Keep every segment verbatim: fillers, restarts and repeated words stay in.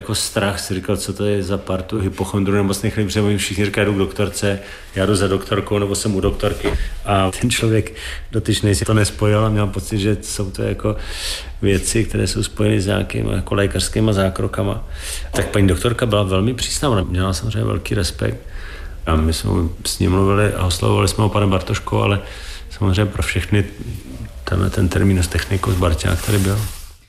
jako strach, si říkal, co to je za partu hypochondru nemocných lidí, protože všichni říkají, jdu k doktorce, já jdu za doktorkou, nebo jsem u doktorky. A ten člověk dotyčnej si to nespojil a měl pocit, že jsou to jako věci, které jsou spojeny s nějakými jako lékařskými zákrokama. Tak paní doktorka byla velmi přísná, ona měla samozřejmě velký respekt. A my jsme s ním mluvili a oslovovali jsme ho panem Bartoškou, ale samozřejmě pro všechny tenhle ten terminus technicus Barťák tady byl.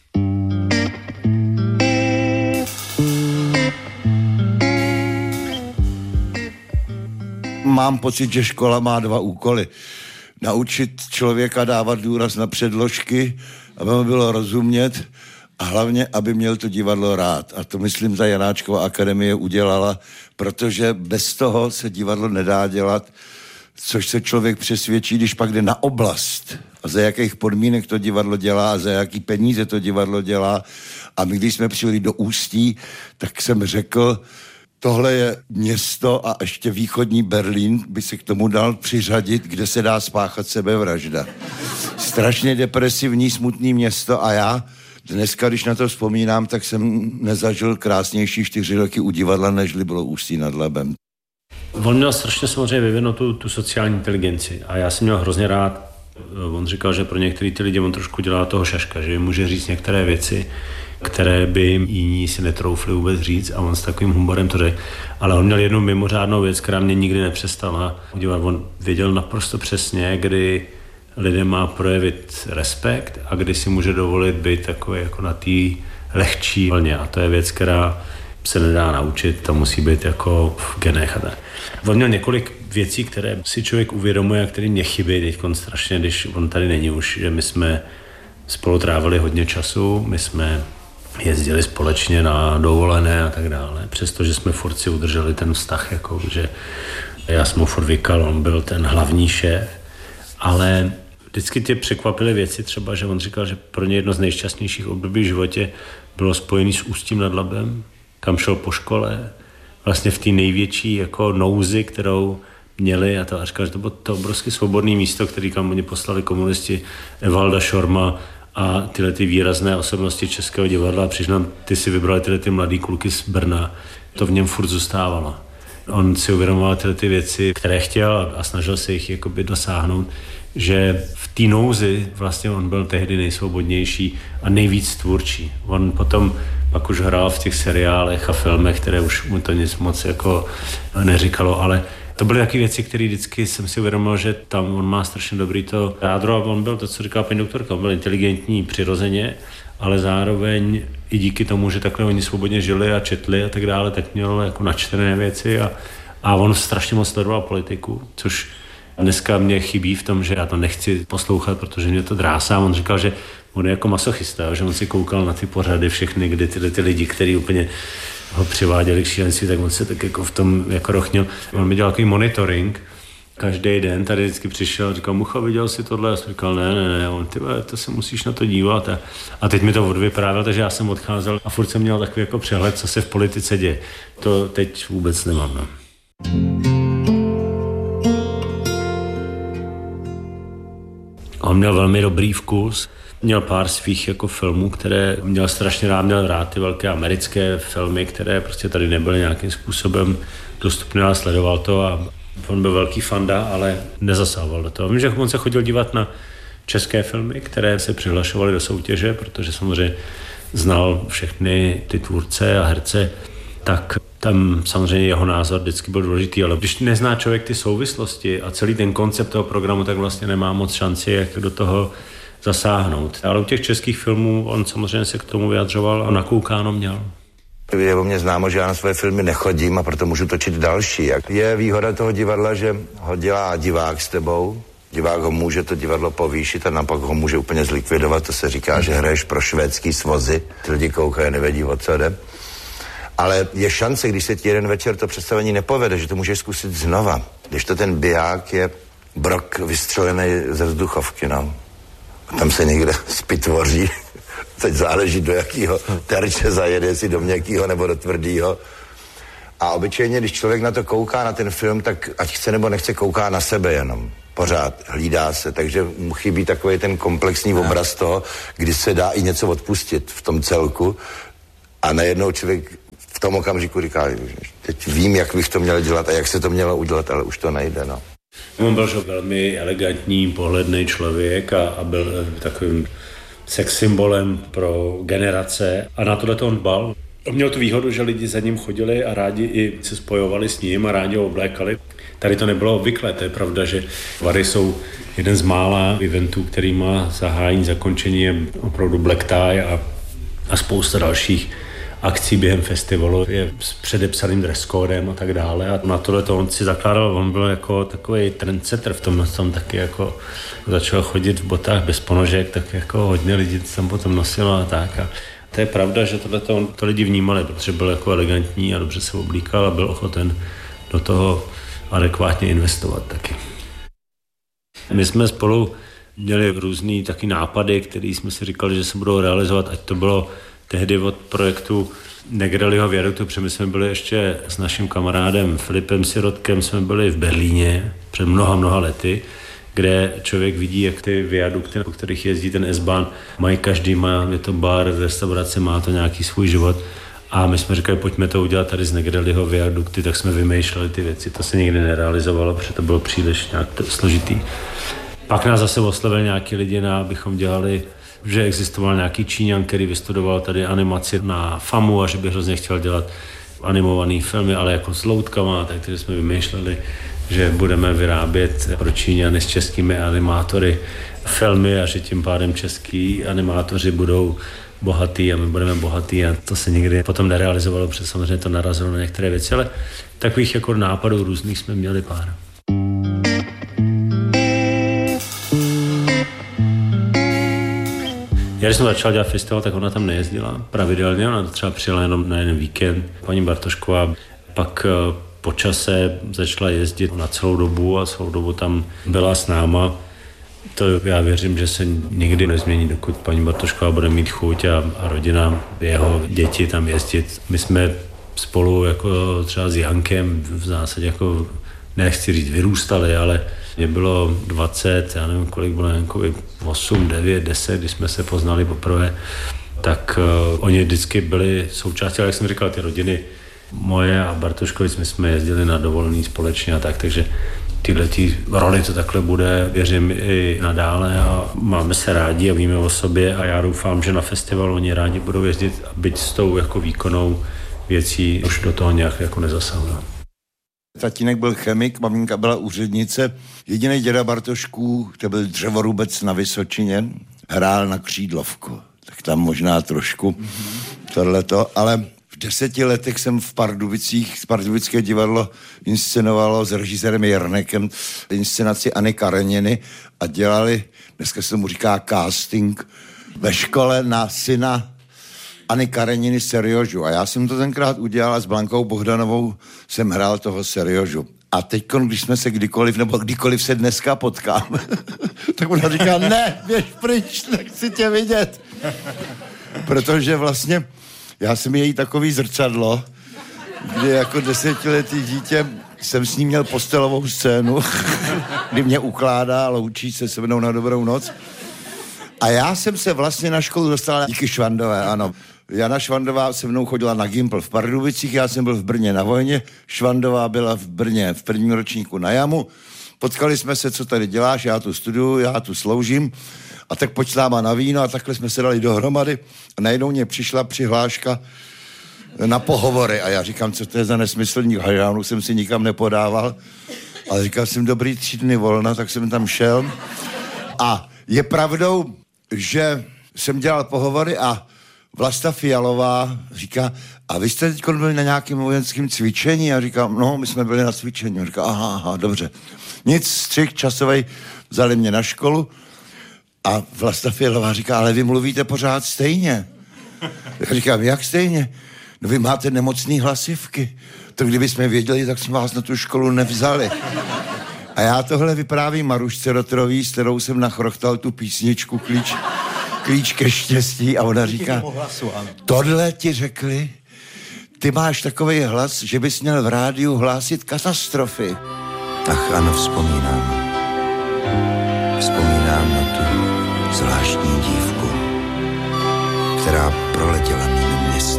Mám pocit, že škola má dva úkoly. Naučit člověka dávat důraz na předložky, aby mu bylo rozumět, a hlavně, aby měl to divadlo rád. A to, myslím, ta Janáčkova akademie udělala, protože bez toho se divadlo nedá dělat, což se člověk přesvědčí, když pak jde na oblast. A za jakých podmínek to divadlo dělá a za jaký peníze to divadlo dělá. A my, když jsme přijeli do Ústí, tak jsem řekl, tohle je město a ještě východní Berlín by se k tomu dal přiřadit, kde se dá spáchat sebevražda. Strašně depresivní, smutný město a já dneska, když na to vzpomínám, tak jsem nezažil krásnější čtyři roky u divadla, nežli bylo Ústí nad Labem. On měl strašně samozřejmě vyvinout tu, tu sociální inteligenci a já jsem měl hrozně rád. On říkal, že pro některé ty lidi on trošku dělá toho šaška, že jim může říct některé věci, které by jim jiní si netroufli vůbec říct a on s takovým humorem to řekl. Ale on měl jednu mimořádnou věc, která mě nikdy nepřestala udělat. On věděl naprosto přesně, kdy lidem má projevit respekt a kdy si může dovolit být takový jako na té lehčí vlně. A to je věc, která se nedá naučit, to musí být jako v genech. On měl několik věcí, které si člověk uvědomuje a které mě chybí teď strašně, když on tady není už, že my jsme spolu trávili hodně času, my jsme jezdili společně na dovolené a tak dále, přestože jsme furt si udrželi ten vztah, jako, že já jsem mu furt vykal, on byl ten hlavní šéf, ale vždycky tě překvapily věci, třeba, že on říkal, že pro ně jedno z nejšťastnějších období v životě bylo spojený s Ústím nad Labem, kam šel po škole, vlastně v té největší jako nouzi, kterou měli, a to a říkal, že to bylo to obrovské svobodné místo, který kam oni poslali komunisti, Evalda Šorma a tyhle ty výrazné osobnosti Českého divadla. A přiznám, ty si vybrali tyhle ty mladý kluky z Brna. To v něm furt zůstávalo. On si uvědomoval tyhle ty věci, které chtěl a snažil se jich jakoby dosáhnout, že v té nouzi vlastně on byl tehdy nejsvobodnější a nejvíc tvůrčí. On potom pak už hrál v těch seriálech a filmech, které už mu to nic moc jako neříkalo, ale to byly taky věci, které vždycky jsem si uvědomil, že tam on má strašně dobrý to jádro a on byl to, co říkala paní doktorka, on byl inteligentní přirozeně, ale zároveň i díky tomu, že takhle oni svobodně žili a četli a tak dále, tak měl jako načtené věci a, a on strašně moc sledoval politiku, což dneska mě chybí v tom, že já to nechci poslouchat, protože mě to drásá. On říkal, že on je jako masochista, že on si koukal na ty pořady všechny, kdy tyhle ty lidi, kteří úplně ho přiváděli k šílenství, tak on se tak jako v tom jako rochnil. On mi dělal takový monitoring každý den, tady vždycky přišel, říkal, Mucho, viděl jsi tohle? A jsem říkal, ne, ne, ne, on, ty vole, to se musíš na to dívat. A, a teď mi to odvyprávěl, takže já jsem odcházel a furt jsem měl takový jako přehled, co se v politice děje. To teď vůbec nemám, no. On měl velmi dobrý vkus, měl pár svých jako filmů, které měl strašně rád, měl rád ty velké americké filmy, které prostě tady nebyly nějakým způsobem dostupné a sledoval to a on byl velký fanda, ale nezasahoval do toho. Vím, že on se chodil dívat na české filmy, které se přihlašovaly do soutěže, protože samozřejmě znal všechny ty tvůrce a herce, tak tam samozřejmě jeho názor vždycky byl důležitý, ale když nezná člověk ty souvislosti a celý ten koncept toho programu, tak vlastně nemá moc šanci, jak do toho zasáhnout. Ale u těch českých filmů on samozřejmě se k tomu vyjadřoval a nakoukáno měl. Je o mě známo, že já na své filmy nechodím a proto můžu točit další. Je výhoda toho divadla, že ho dělá divák s tebou. Divák ho může to divadlo povýšit a napak ho může úplně zlikvidovat. To se říká, že hraješ pro švédský svozy. Ty lidi koukají, nevědí, o co jde. Ale je šance, když se ti jeden večer to představení nepovede, že to můžeš zkusit znova. Když to ten biják je brok vystřelený ze vzduchovky, no. A tam se někde spitvoří. Teď záleží, do jakého terče zajede, jestli do měkkýho nebo do tvrdýho. A obyčejně, když člověk na to kouká, na ten film, tak ať chce nebo nechce, kouká na sebe jenom. Pořád hlídá se, takže mu chybí takový ten komplexní obraz toho, kdy se dá i něco odpustit v tom celku a najednou člověk tom okamžiku říká, teď vím, jak bych to měl dělat a jak se to mělo udělat, ale už to nejde, no. On byl že velmi elegantní, pohledný člověk a, a byl takovým sex symbolem pro generace a na tohle to on dbal. On měl tu výhodu, že lidi za ním chodili a rádi i se spojovali s ním a rádi ho oblékali. Tady to nebylo obvyklé, to je pravda, že Vary jsou jeden z mála eventů, který má zahájení, zakončení, je opravdu black tie a, a spousta dalších akcí během festivalu je s předepsaným dress codem a tak dále. A na tohle to on si zakládal, on byl jako takový trendsetter v tom, tom taky jako začal chodit v botách bez ponožek, tak jako hodně lidí tam potom nosilo a tak. A to je pravda, že tohle to, to lidi vnímali, protože byl jako elegantní a dobře se oblíkal a byl ochoten do toho adekvátně investovat taky. My jsme spolu měli různý taky nápady, které jsme si říkali, že se budou realizovat, ať to bylo tehdy od projektu Negrelliho viaduktu, protože my jsme byli ještě s naším kamarádem Filipem Sirotkem, jsme byli v Berlíně před mnoha, mnoha lety, kde člověk vidí, jak ty viadukty, po kterých jezdí ten S-Bahn, mají každý, má, je to bar, restaurace, má to nějaký svůj život. A my jsme říkali, pojďme to udělat tady z Negrelliho viadukty, tak jsme vymýšleli ty věci. To se nikdy nerealizovalo, protože to bylo příliš nějak složitý. Pak nás zase oslovili nějaký lidi, na, abychom dělali, že existoval nějaký Číňan, který vystudoval tady animaci na FAMu a že by hrozně chtěl dělat animovaný filmy, ale jako s loutkama, takže jsme vymýšleli, že budeme vyrábět pro Číňany s českými animátory filmy a že tím pádem český animátoři budou bohatý a my budeme bohatý a to se nikdy potom nerealizovalo, protože samozřejmě to narazilo na některé věci, ale takových jako nápadů různých jsme měli pár. Já když jsem začal dělat festival, tak ona tam nejezdila pravidelně, ona třeba přijela jenom na jeden víkend. Paní Bartošková pak po čase začala jezdit na celou dobu a celou dobu tam byla s náma. To já věřím, že se nikdy nezmění, dokud paní Bartošková bude mít chuť a, a rodina, jeho děti tam jezdit. My jsme spolu jako třeba s Jankem v zásadě jako, nechci říct vyrůstali, ale mě bylo dvacet, já nevím kolik bylo, Jankovi osm, devět, deset, když jsme se poznali poprvé, tak uh, oni vždycky byli součástí, ale jak jsem říkal, ty rodiny moje a Bartoškovi, my jsme jezdili na dovolený společně a tak, takže tyhle ty roli to takhle bude, věřím i nadále a máme se rádi a víme o sobě a já doufám, že na festivalu oni rádi budou jezdit, byť s tou jako výkonnou věcí už do toho nějak jako nezasahují. Tatínek byl chemik, maminka byla úřednice. Jediný děda Bartošků, to byl dřevorubec na Vysočině, hrál na křídlovku. Tak tam možná trošku mm-hmm. tohleto, ale v deseti letech jsem v Pardubicích, Pardubické divadlo inscenovalo s režisérem Jernekem inscenaci Anny Kareniny a dělali, dneska se tomu říká casting, ve škole na syna Anny Kareniny Seriožu. A já jsem to tenkrát udělal a s Blankou Bohdanovou jsem hrál toho Seriožu. A teď, když jsme se kdykoliv, nebo kdykoliv se dneska potkáme, tak ona říká, ne, běž pryč, nechci tě vidět. Protože vlastně já jsem její takový zrcadlo, kdy jako desetiletý dítě jsem s ním měl postelovou scénu, kdy mě ukládá a loučí se se mnou na dobrou noc. A já jsem se vlastně na školu dostala díky Švandové, ano. Jana Švandová se mnou chodila na Gimpl v Pardubicích, já jsem byl v Brně na vojně, Švandová byla v Brně v prvním ročníku na jamu. Potkali jsme se, co tady děláš, já tu studuju, já tu sloužím a tak pojď s náma na víno a takhle jsme se dali dohromady a najednou mě přišla přihláška na pohovory a já říkám, co to je za nesmyslník, já jsem si nikam nepodával, ale říkal jsem, dobrý, tři dny volna, tak jsem tam šel a je pravdou, že jsem dělal pohovory a Vlasta Fialová říká, a vy jste teď byli na nějakém vojenském cvičení? A říkám, no, my jsme byli na cvičení. A říká, aha, aha, dobře. Nic, střih časovej, vzali mě na školu a Vlasta Fialová říká, ale vy mluvíte pořád stejně. Já říkám, jak stejně? No vy máte nemocný hlasivky. To kdyby jsme věděli, tak jsme vás na tu školu nevzali. A já tohle vyprávím Marušce Rotrový, s kterou jsem nachrochtal tu písničku Klíč, klíč ke štěstí a ona říká, tohle ti řekli, ty máš takovej hlas, že bys měl v rádiu hlásit katastrofy. Ach ano, vzpomínám. Vzpomínám na tu zvláštní dívku, která proletěla